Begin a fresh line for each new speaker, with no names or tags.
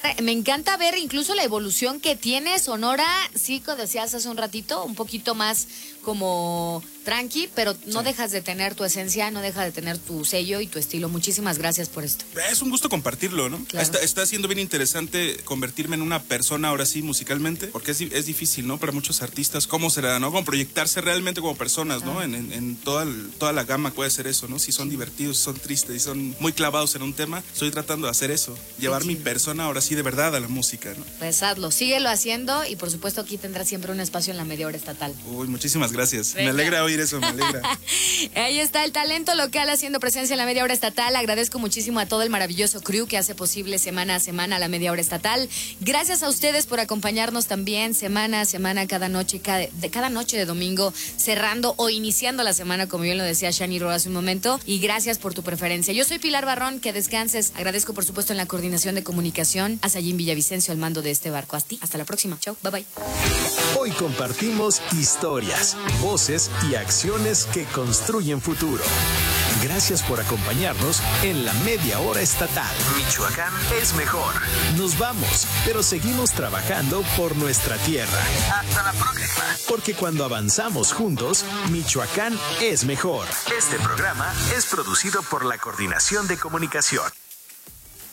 Me encanta ver incluso la evolución que tiene Sonora, sí, como decías hace un ratito, un poquito más como tranqui, pero no dejas de tener tu esencia, no dejas de tener tu sello y tu estilo. Muchísimas gracias por esto.
Es un gusto compartirlo, ¿no?
Claro.
Está siendo bien interesante convertirme en una persona ahora sí musicalmente, porque es difícil, ¿no? Para muchos artistas, ¿cómo será, no? Como proyectarse realmente como personas, ¿no? En toda la gama puede ser eso, ¿no? Si son divertidos, si son tristes, si son muy clavados en un tema, estoy tratando de hacer eso, llevar mi persona ahora sí de verdad a la música, ¿no?
Pues hazlo, síguelo haciendo y por supuesto aquí tendrás siempre un espacio en la media hora estatal.
Uy, muchísimas gracias.
Venga.
Me alegra oír eso, me alegra.
Ahí está el talento local haciendo presencia en la media hora estatal. Agradezco muchísimo a todo el maravilloso crew que hace posible semana a semana la media hora estatal. Gracias a ustedes por acompañarnos también semana a semana, cada noche de domingo, cerrando o iniciando la semana, como bien lo decía Shani Ro hace un momento. Y gracias por tu preferencia. Yo soy Pilar Barrón, que descanses. Agradezco por supuesto en la coordinación de comunicación a Sayín Villavicencio al mando de este barco. Hasta la próxima. Chau, bye bye.
Hoy compartimos historias, voces y acciones que construyen futuro. Gracias por acompañarnos en la media hora estatal. Michoacán es mejor. Nos vamos, pero seguimos trabajando por nuestra tierra. Hasta la próxima. Porque cuando avanzamos juntos, Michoacán es mejor. Este programa es producido por la Coordinación de Comunicación.